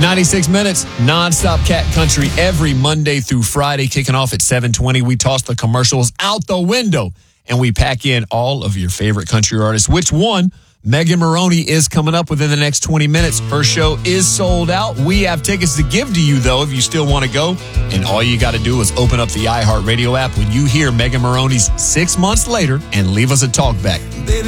96 minutes, nonstop cat country every Monday through Friday, kicking off at 7:20. We toss the commercials out the window, and we pack in all of your favorite country artists. Which one? Megan Moroney is coming up within the next 20 minutes. Her show is sold out. We have tickets to give to you, though, if you still want to go. And all you got to do is open up the iHeartRadio app when you hear Megan Moroney's 6 months later and leave us a talk back.